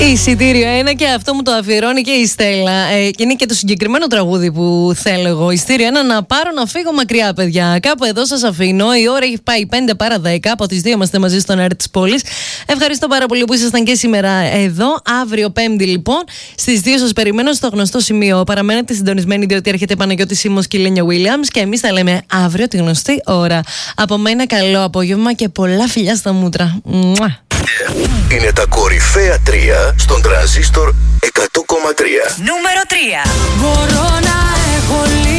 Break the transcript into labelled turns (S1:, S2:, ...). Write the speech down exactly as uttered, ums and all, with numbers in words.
S1: Εισιτήριο ένα και αυτό μου το αφιερώνει και η Στέλλα. Ε, και είναι και το συγκεκριμένο τραγούδι που θέλω εγώ. Εισιτήριο ένα να πάρω να φύγω μακριά, παιδιά. Κάπου εδώ σας αφήνω. Η ώρα έχει πάει πέντε παρά δέκα. Από τις δύο είμαστε μαζί στον αέρα της πόλης. Ευχαριστώ πάρα πολύ που ήσασταν και σήμερα εδώ. Αύριο Πέμπτη, λοιπόν, στις δύο σας περιμένω στο γνωστό σημείο. Παραμένετε συντονισμένοι, διότι έρχεται Παναγιώτη Σίμος και η Λένια Williams. Και εμείς τα λέμε αύριο τη γνωστή ώρα. Από μένα, καλό απόγευμα και πολλά φιλιά στα μούτρα. Μουα.
S2: Είναι τα κορυφαία τρία στον Τρανζίστορ εκατό κόμμα τρία.
S3: Νούμερο τρία. Μπορώ να έχω